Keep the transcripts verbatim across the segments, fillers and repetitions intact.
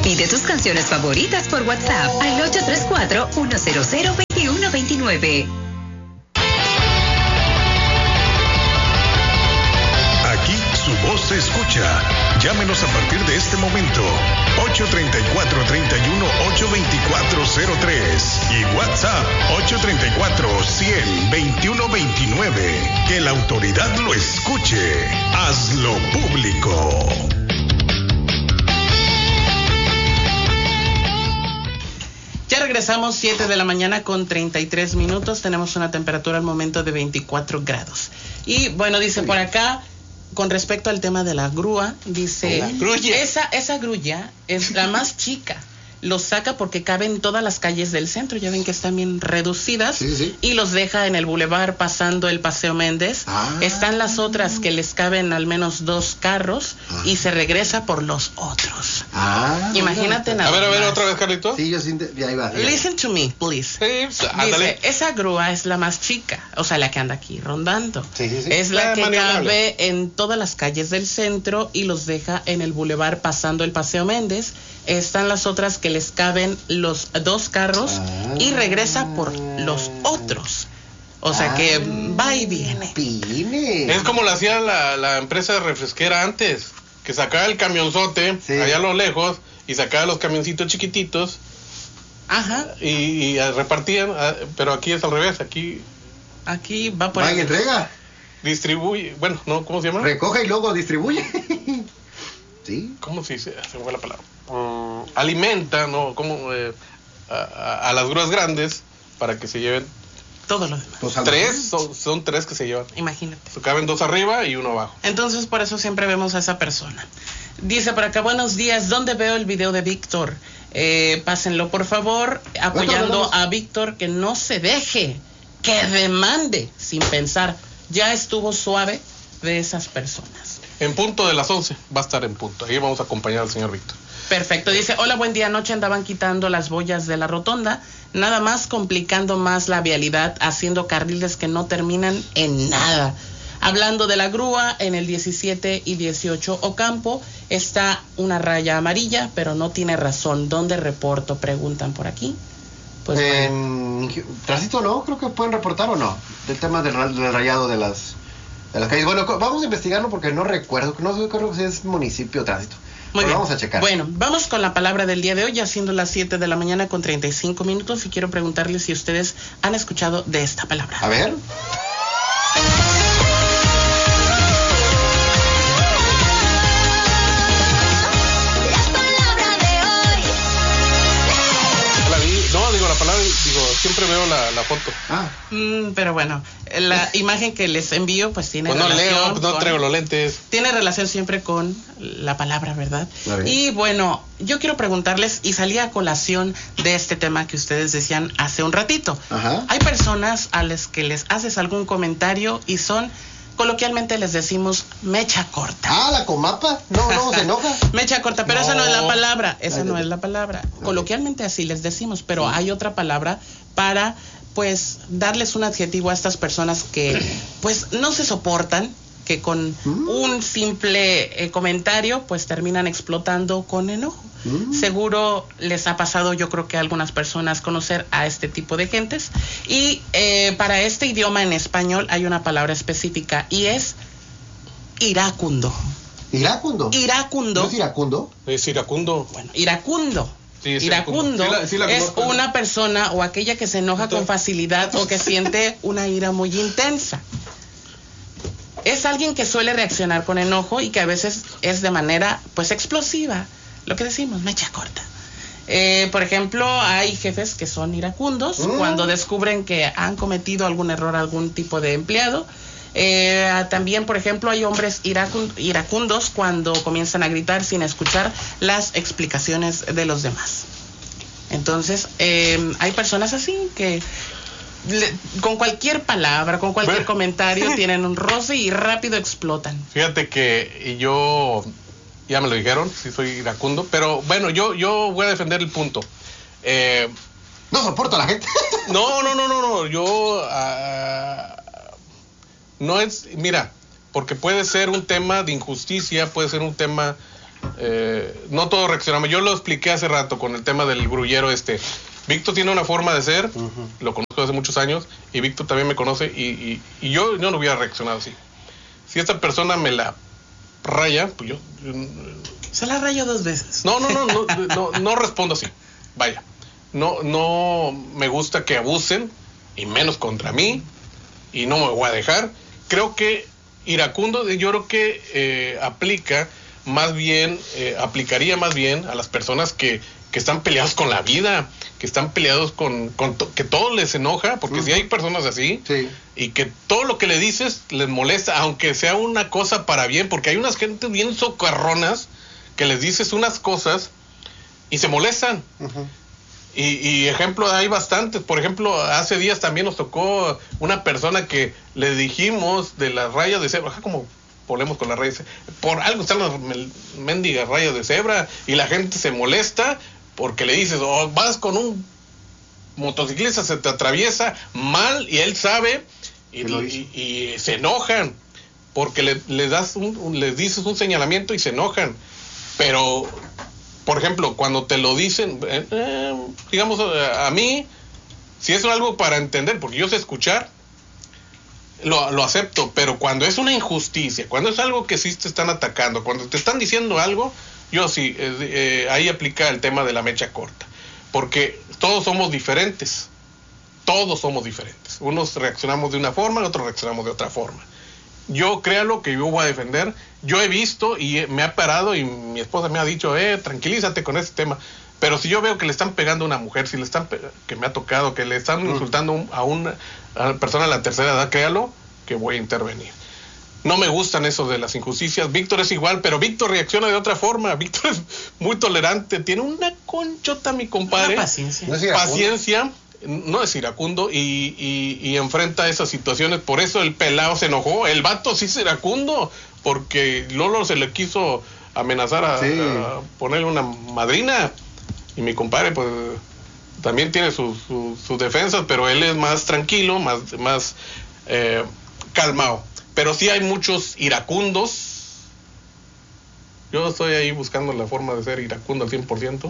Pide tus canciones favoritas por WhatsApp al ocho tres cuatro, uno cero cero, dos uno dos nueve. Aquí su voz se escucha. Llámenos a partir de este momento. ocho tres cuatro, tres uno, ocho dos cuatro cero tres y WhatsApp ocho tres cuatro, cien, veintiuno veintinueve. Que la autoridad lo escuche. Hazlo público. Ya regresamos, siete de la mañana con treinta y tres minutos. Tenemos una temperatura al momento de veinticuatro grados. Y bueno, dice por acá, con respecto al tema de la grúa, dice, esa, esa grulla es la más chica. Los saca porque cabe en todas las calles del centro. Ya ven que están bien reducidas. Sí, sí. Y los deja en el bulevar pasando el Paseo Méndez. Ah. Están las otras que les caben al menos dos carros. Ah. Y se regresa por los otros. Ah, imagínate nada. A ver, a ver, más. Otra vez, Carlito. Sí, yo sí. Ahí va. Listen to me, please. Sí, dice, esa grúa es la más chica. O sea, la que anda aquí rondando. Sí, sí, sí. Es la, la que manejable. Cabe en todas las calles del centro y los deja en el bulevar pasando el Paseo Méndez. Están las otras que les caben los dos carros ah, y regresa por los otros. O sea ah, que va y viene. Pine. Es como lo hacía la, la empresa refresquera antes, que sacaba el camionzote sí. allá a lo lejos y sacaba los camioncitos chiquititos. Ajá. Y, y repartían, pero aquí es al revés, aquí... Aquí va por... Va y entrega. Distribuye, bueno, no, ¿cómo se llama? Recoge y luego distribuye. Sí. ¿Cómo se dice? Se me fue la palabra. Um, alimenta, ¿no? Como eh, a, a, a las grúas grandes para que se lleven todo lo demás. Pues tres, son, son tres que se llevan. Imagínate. Se caben dos arriba y uno abajo. Entonces, por eso siempre vemos a esa persona. Dice por acá, buenos días, ¿dónde veo el video de Víctor? Eh, pásenlo, por favor, apoyando a Víctor, que no se deje, que demande sin pensar. Ya estuvo suave de esas personas. En punto de las once, va a estar en punto. Ahí vamos a acompañar al señor Víctor. Perfecto, dice, hola, buen día, anoche andaban quitando las boyas de la rotonda, nada más complicando más la vialidad, haciendo carriles que no terminan en nada. Hablando de la grúa, en el diecisiete y dieciocho Ocampo está una raya amarilla, pero no tiene razón. ¿Dónde reporto? Preguntan por aquí. Pues eh, bueno. Tránsito, ¿no? Creo que pueden reportar o no, del tema del, del rayado de las... de las calles. Bueno, vamos a investigarlo porque no recuerdo, no recuerdo si es municipio o tránsito. Muy Pero bien. Vamos a checar. Bueno, vamos con la palabra del día de hoy, ya siendo las siete de la mañana con treinta y cinco minutos, y quiero preguntarles si ustedes han escuchado de esta palabra. A ver. Digo, siempre veo la, la foto. Ah. Mm, pero bueno, la imagen que les envío pues tiene pues no relación leo, no con, traigo los lentes. Tiene relación siempre con la palabra, ¿verdad? Y bueno, yo quiero preguntarles, y salí a colación de este tema que ustedes decían hace un ratito. Ajá. Hay personas a las que les haces algún comentario y son... coloquialmente les decimos mecha corta. Ah, la comapa. No, no, se enoja. Mecha corta, pero no. Esa no es la palabra. Esa Ay, no es la palabra. Okay. Coloquialmente así les decimos, pero sí. Hay otra palabra para, pues, darles un adjetivo a estas personas que, pues, no se soportan, que con mm. un simple eh, comentario, pues, terminan explotando con enojo. Mm. Seguro les ha pasado, yo creo que a algunas personas, conocer a este tipo de gentes. Y eh, para este idioma en español hay una palabra específica y es iracundo. ¿Iracundo? Iracundo. ¿No es iracundo? Es iracundo. Bueno, iracundo. Sí, es iracundo sí la, sí la es una persona o aquella que se enoja con facilidad o que siente una ira muy intensa. Es alguien que suele reaccionar con enojo y que a veces es de manera, pues, explosiva. Lo que decimos, mecha corta. Eh, por ejemplo, hay jefes que son iracundos mm. cuando descubren que han cometido algún error algún tipo de empleado. Eh, también, por ejemplo, hay hombres iracund- iracundos cuando comienzan a gritar sin escuchar las explicaciones de los demás. Entonces, eh, hay personas así que... Le, con cualquier palabra, con cualquier bueno. comentario tienen un roce y rápido explotan. Fíjate que yo, ya me lo dijeron, sí soy iracundo, pero bueno, yo yo voy a defender el punto. Eh, no soporto a la gente. No, no, no, no, no, yo uh, no es, mira, porque puede ser un tema de injusticia, puede ser un tema eh, no todos reaccionamos. Yo lo expliqué hace rato con el tema del grullero este. Víctor tiene una forma de ser, uh-huh. Lo conozco hace muchos años, y Víctor también me conoce, y, y, y yo, yo no hubiera reaccionado así. Si esta persona me la raya, pues yo... yo se la rayo dos veces. No, no, no, no, no, no respondo así. Vaya, no, no me gusta que abusen, y menos contra mí, y no me voy a dejar. Creo que iracundo, yo creo que eh, aplica más bien, eh, aplicaría más bien a las personas que, que están peleados con la vida, que están peleados con, con to, que todo les enoja, porque uh-huh. Si hay personas así, sí. Y que todo lo que le dices les molesta, aunque sea una cosa para bien, porque hay unas gentes bien socarronas que les dices unas cosas y se molestan. Uh-huh. Y, y ejemplo, hay bastantes. Por ejemplo, hace días también nos tocó una persona que le dijimos de las rayas de cebra, como ponemos con las rayas, por algo están las mendigas rayas de cebra, y la gente se molesta porque le dices, oh, vas con un motociclista, se te atraviesa mal, y él sabe, y, y, y, y se enojan porque le, le das un, un, les dices un señalamiento y se enojan. Pero, por ejemplo, cuando te lo dicen, eh, eh, digamos, a, a mí, si es algo para entender, porque yo sé escuchar, lo, lo acepto, pero cuando es una injusticia, cuando es algo que sí te están atacando, cuando te están diciendo algo, yo sí, eh, eh, ahí aplica el tema de la mecha corta, porque todos somos diferentes, todos somos diferentes, unos reaccionamos de una forma, otros reaccionamos de otra forma. Yo, créalo que yo voy a defender, yo he visto y me ha parado y mi esposa me ha dicho, eh, tranquilízate con ese tema, pero si yo veo que le están pegando a una mujer, si le están, pe- que me ha tocado, que le están insultando a una, a una persona de la tercera edad, créalo que voy a intervenir. No me gustan eso de las injusticias. Víctor es igual, pero Víctor reacciona de otra forma. Víctor es muy tolerante, tiene una conchota, mi compadre. Una paciencia. No es paciencia, no es iracundo, y, y, y enfrenta esas situaciones. Por eso el pelado se enojó. El vato sí es iracundo, porque Lolo se le quiso amenazar a, sí. a ponerle una madrina. Y mi compadre, pues, también tiene sus su, su defensas, pero él es más tranquilo, más, más eh, calmado. Pero sí hay muchos iracundos. Yo estoy ahí buscando la forma de ser iracundo al cien por ciento.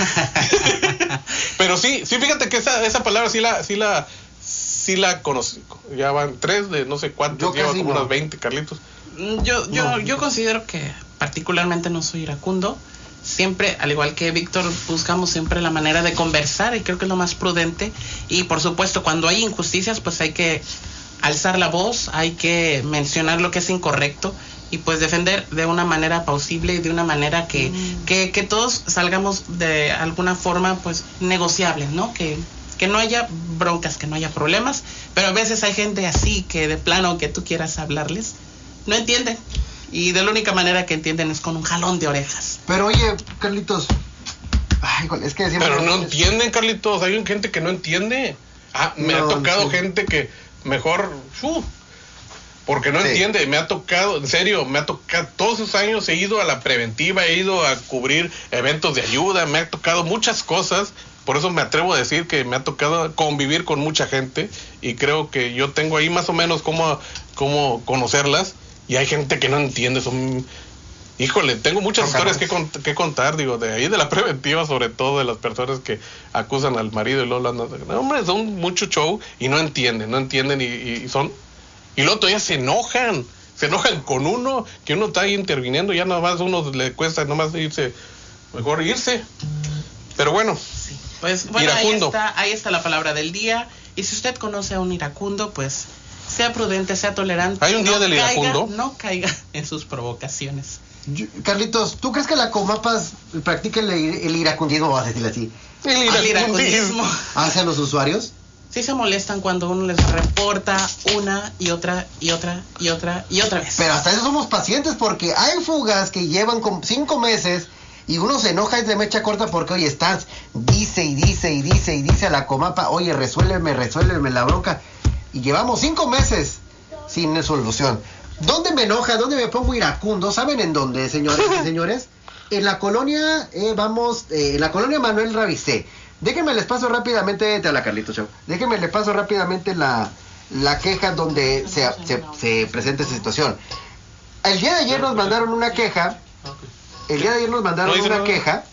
Pero sí, sí, fíjate que esa, esa palabra sí la, sí la, sí la conozco. Ya van tres de no sé cuántos, lleva como no. unas veinte, Carlitos. Yo, yo, no. yo considero que particularmente no soy iracundo. Siempre, al igual que Víctor, buscamos siempre la manera de conversar, y creo que es lo más prudente. Y por supuesto, cuando hay injusticias, pues hay que alzar la voz, hay que mencionar lo que es incorrecto, y pues defender de una manera plausible y de una manera que, mm. que, que todos salgamos de alguna forma pues negociable, ¿no? Que, que no haya broncas, que no haya problemas, pero a veces hay gente así que de plano que tú quieras hablarles, no entienden, y de la única manera que entienden es con un jalón de orejas. Pero oye, Carlitos, ay, es que pero no entienden, Carlitos, hay gente que no entiende. Ah, me no, ha tocado sí. gente que mejor, uh, porque no sí. entiende, me ha tocado, en serio, me ha tocado, todos esos años he ido a la preventiva, he ido a cubrir eventos de ayuda, me ha tocado muchas cosas, por eso me atrevo a decir que me ha tocado convivir con mucha gente, y creo que yo tengo ahí más o menos cómo, cómo conocerlas, y hay gente que no entiende, son... Híjole, tengo muchas historias que, cont- que contar, digo, de ahí de la preventiva, sobre todo de las personas que acusan al marido y luego andan, no, hombre, son mucho show y no entienden, no entienden y, y son, y luego todavía se enojan, se enojan con uno, que uno está ahí interviniendo, ya nada más a uno le cuesta nomás irse, mejor irse, pero bueno, sí. Pues bueno, iracundo. Ahí está, ahí está la palabra del día, y si usted conoce a un iracundo, pues sea prudente, sea tolerante. Hay un día no del caiga, iracundo. No caiga en sus provocaciones. Yo, Carlitos, ¿tú crees que la Comapas practica el, el iracundismo, vas a decirle así? El iracundismo. ¿Hacia los usuarios? Sí se molestan cuando uno les reporta una y otra y otra y otra y otra vez. Pero hasta eso somos pacientes, porque hay fugas que llevan como cinco meses y uno se enoja y se me echa corta porque, oye, estás, dice y dice y dice y dice a la Comapa, oye, resuélveme, resuélveme la bronca. Y llevamos cinco meses sin solución. ¿Dónde me enoja? ¿Dónde me pongo iracundo? ¿Saben en dónde, señores y señores? En la colonia, eh, vamos, eh, en la colonia Manuel Rabicé. Déjenme les paso rápidamente, te habla Carlitos, chau. Déjenme les paso rápidamente la, la queja donde se, se, se presenta esta situación. El día de ayer nos mandaron una queja el día de ayer nos mandaron No, una no. queja.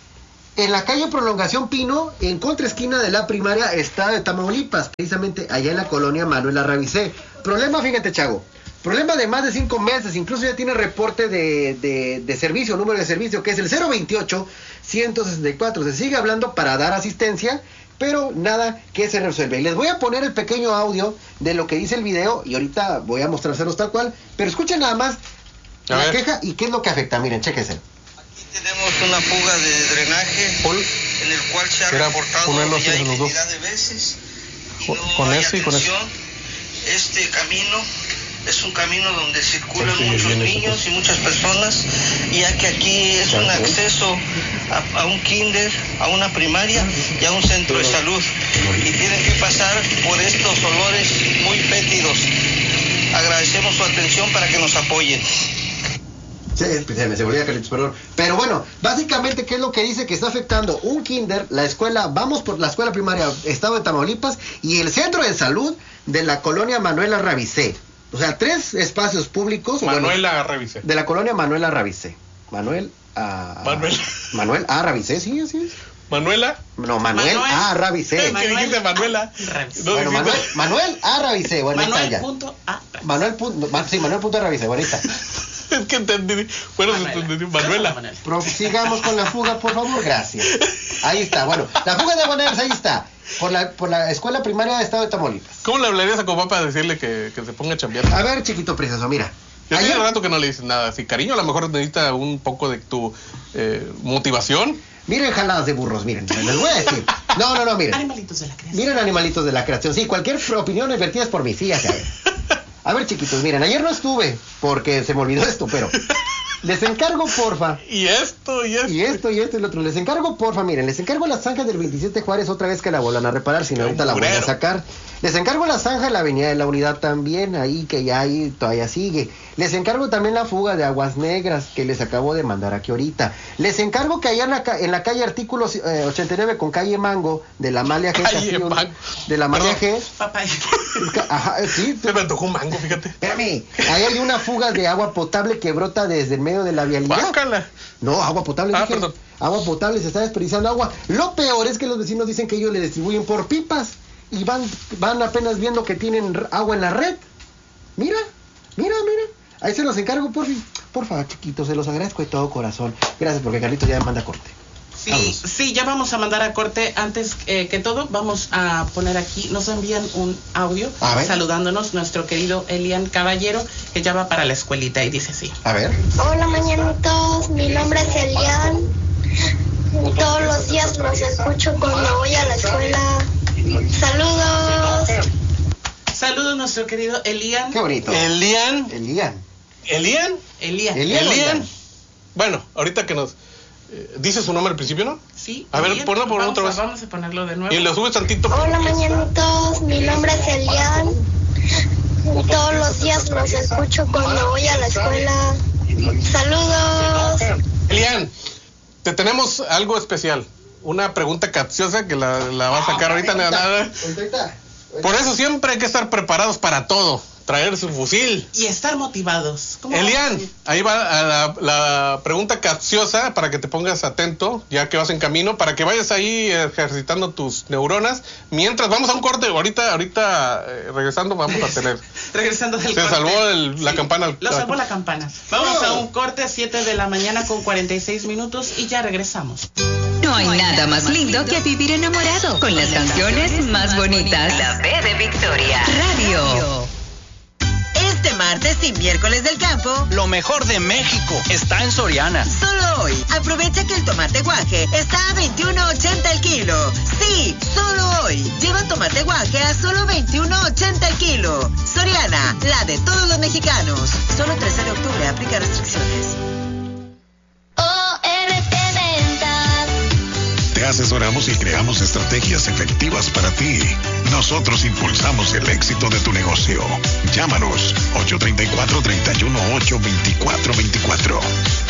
En la calle Prolongación Pino, en contraesquina de la primaria, está de Tamaulipas, precisamente allá en la colonia Manuel Arrabicé. Problema, fíjate, Chago. Problema de más de cinco meses, incluso ya tiene reporte de, de, de servicio, número de servicio, que es el cero veintiocho, ciento sesenta y cuatro. Se sigue hablando para dar asistencia, pero nada que se resuelve. Y les voy a poner el pequeño audio de lo que dice el video, y ahorita voy a mostrárselos tal cual, pero escuchen nada más A la ver. queja y qué es lo que afecta. Miren, chéquense. Tenemos una fuga de drenaje Pon- en el cual se ha Era reportado ponerlos ya en los dos. infinidad de veces y Con- no con hay ese y con ese. atención. Este camino es un camino donde circulan Sí, muchos bien, eso, niños pues. y muchas personas, ya que aquí es un Claro. acceso a, a un kinder, a una primaria y a un centro de salud, y tienen que pasar por estos olores muy fétidos. Agradecemos su atención para que nos apoyen. Sí, se me se volvía Carlitos, perdón. Pero bueno, básicamente, ¿qué es lo que dice? Que está afectando un kinder, la escuela, vamos por la escuela primaria, estado de Tamaulipas, y el centro de salud de la colonia Manuel Arrabicé. O sea, tres espacios públicos. Manuela bueno, revisé. de la colonia Manuel Arrabicé. Manuel A. Manuel. Manuel Arrabicé, sí, así es. Manuela. No, Manuel, Manuel. Arrabicé. Es que dijiste Manuela. Revisé. No Bueno, dijiste- Manuel, Manuel Arrabicé, bueno, ahí está Manuel ya. punto A. Manuel punto, ma- sí, Manuel punto Arrabicé, bueno, ahí está. Es que entendí. Bueno, se entendió. Manuela. Prosigamos con la fuga, por favor, gracias. Ahí está, bueno, la fuga de Aguaneros, ahí está. Por la, por la escuela primaria de estado de Tamaulipas. ¿Cómo le hablarías a Compa para decirle que, que se ponga a chambear? A ver, chiquito precioso, mira. Yo Ayer- tengo rato que no le dices nada. Si cariño, a lo mejor necesita un poco de tu eh, motivación. Miren jaladas de burros, miren, les voy a decir. No, no, no, miren. Animalitos de la creación. Miren animalitos de la creación. Sí, cualquier opinión invertida es por mí, sí, ya saben. A ver, chiquitos, miren, ayer no estuve porque se me olvidó esto, pero les encargo, porfa. Y esto, y esto. Y esto, y esto, y lo otro. Les encargo, porfa, miren, les encargo la zanja del veintisiete Juárez otra vez que la vuelvan a reparar, si no ahorita la voy a Murero. sacar. Les encargo la zanja en la avenida de la Unidad también, ahí que ya ahí todavía sigue. Les encargo también la fuga de Aguas Negras que les acabo de mandar aquí ahorita. Les encargo que allá en la, ca- en la calle Artículos eh, ochenta y nueve con calle Mango de la Amalia G. Calle Castillo, Mango. de la Amalia Perdón. G. Papaya. Ajá, sí, Se me antojó un mango, fíjate. espérame. Ahí hay una fuga de agua potable que brota desde el medio de la vialidad. Bácala. No, agua potable. Ah, dije. perdón. Agua potable, se está desperdiciando agua. Lo peor es que los vecinos dicen que ellos le distribuyen por pipas y van, van apenas viendo que tienen r- agua en la red. Mira, mira, mira. Ahí se los encargo, por fin. Por favor, chiquitos, se los agradezco de todo corazón. Gracias, porque Carlitos ya me manda corte. Sí, Vamos. sí, ya vamos a mandar a corte. Antes eh, que todo, vamos a poner aquí, nos envían un audio A ver. saludándonos nuestro querido Elian Caballero, que ya va para la escuelita y dice así. A ver. Hola mañanitos, mi nombre es Elian. Todos los días los escucho cuando voy a la escuela. Saludos. Saludos nuestro querido Elian. Qué bonito. Elian. Elian. Elian. Elian. Elian. Elian. Bueno, ahorita que nos eh, dice su nombre al principio, ¿no? Sí. A ver, Elian. ponlo por Vamos otra a- vez. Vamos a ponerlo de nuevo. Y lo subes tantito. Hola mañanitos, mi nombre es Elian. Todos los días los escucho cuando voy a la escuela. Saludos. Elian, te tenemos algo especial. Una pregunta capciosa que la, la va a sacar ahorita. Nada, nada. Ahorita. Por eso siempre hay que estar preparados para todo. Traer su fusil. Y estar motivados. ¿Cómo Elian, vamos? ahí va a la, la pregunta capciosa para que te pongas atento, ya que vas en camino, para que vayas ahí ejercitando tus neuronas. Mientras vamos a un corte, ahorita, ahorita eh, regresando vamos a tener. Regresando del Se corte. salvó el- la campana. Lo salvó la campana. Vamos a un corte, siete de la mañana con cuarenta y seis minutos y ya regresamos. No hay nada más lindo que vivir enamorado con las canciones más bonitas. La B de Victoria. Radio. Este martes y miércoles del campo, Lo mejor de México está en Soriana. solo hoy, aprovecha que el tomate guaje está a veintiuno ochenta el kilo. Sí, solo hoy. Lleva tomate guaje a solo veintiuno ochenta el kilo. Soriana, la de todos los mexicanos. Solo trece de octubre, aplica restricciones. O R T Ventas. Te asesoramos y creamos estrategias efectivas para ti. Nosotros impulsamos el éxito de tu negocio. Llámanos ocho tres cuatro, tres uno ocho, dos cuatro dos cuatro.